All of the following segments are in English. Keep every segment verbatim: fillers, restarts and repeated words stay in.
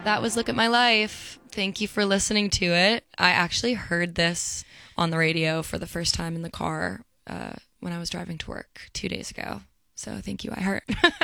that was Look at My Life. Thank you for listening to it. I actually heard this on the radio for the first time in the car uh, when I was driving to work two days ago. So thank you, iHeart.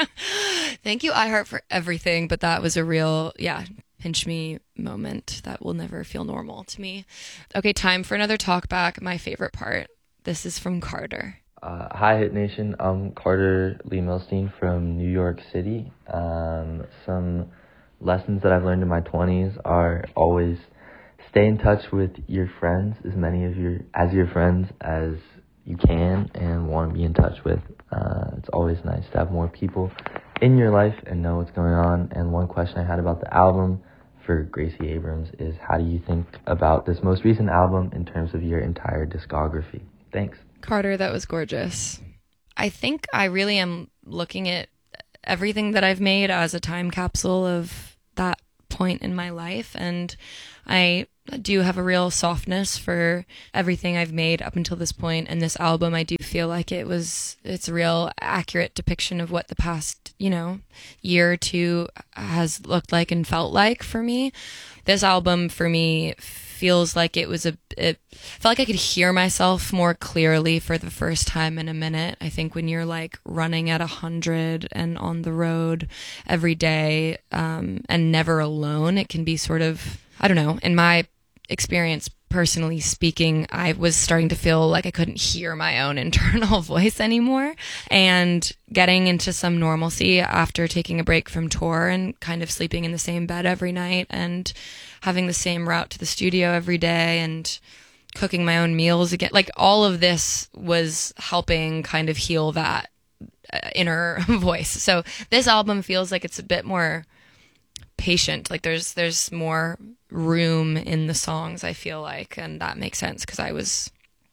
Thank you, iHeart, for everything. But that was a real, yeah, pinch me moment that will never feel normal to me. Okay, time for another talk back. My favorite part. This is from Carter. Uh, hi, Hit Nation. I'm Carter Lee Milstein from New York City. Um, some lessons that I've learned in my twenties are always stay in touch with your friends, as many of your as your friends as you can and want to be in touch with. Uh, it's always nice to have more people in your life and know what's going on. And one question I had about the album for Gracie Abrams is, how do you think about this most recent album in terms of your entire discography? Thanks. Carter, that was gorgeous. I think I really am looking at everything that I've made as a time capsule of that point in my life, and I do have a real softness for everything I've made up until this point. And this album, I do feel like it was, it's a real accurate depiction of what the past, you know, year or two has looked like and felt like for me. This album for me feels like it was a, it felt like I could hear myself more clearly for the first time in a minute. I think when you're like running at a hundred and on the road every day, um, and never alone, it can be sort of, I don't know, in my experience, personally speaking, I was starting to feel like I couldn't hear my own internal voice anymore, and getting into some normalcy after taking a break from tour and kind of sleeping in the same bed every night and having the same route to the studio every day and cooking my own meals again. Like, all of this was helping kind of heal that uh, inner voice. So this album feels like it's a bit more patient. Like there's there's more room in the songs, I feel like, and that makes sense because I was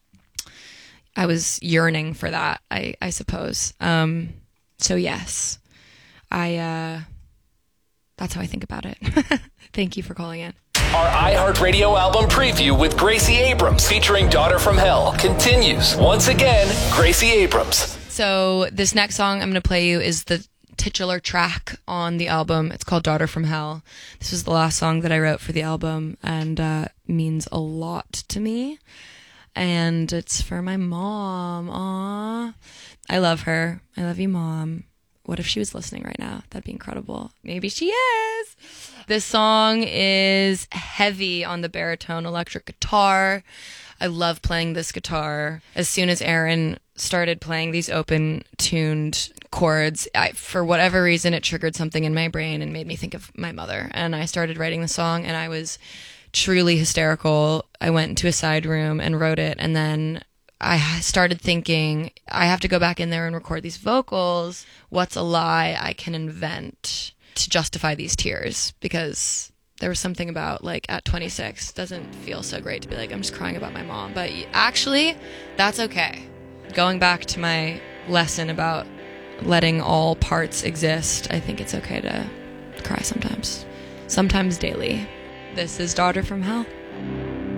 I was yearning for that, I I suppose. Um, so yes, I uh, that's how I think about it. Thank you for calling in. Our iHeartRadio album preview with Gracie Abrams featuring Daughter from Hell continues. Once again, Gracie Abrams. So this next song I'm going to play you is the titular track on the album. It's called Daughter from Hell. This was the last song that I wrote for the album, and uh, means a lot to me. And it's for my mom. Aw. I love her. I love you, Mom. What if she was listening right now? That'd be incredible. Maybe she is. This song is heavy on the baritone electric guitar. I love playing this guitar. As soon as Aaron started playing these open-tuned chords, I, for whatever reason, it triggered something in my brain and made me think of my mother. And I started writing the song, and I was truly hysterical. I went into a side room and wrote it, and then I started thinking, I have to go back in there and record these vocals. What's a lie I can invent to justify these tears? Because there was something about, like, at twenty-six, doesn't feel so great to be like, I'm just crying about my mom. But actually, that's okay. Going back to my lesson about letting all parts exist, I think it's okay to cry sometimes. Sometimes daily. This is Daughter from Hell.